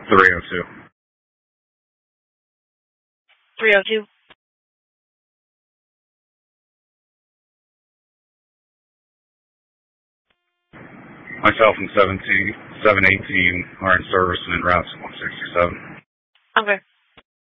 302. 302. Myself and 718 are in service and in routes 167. Okay.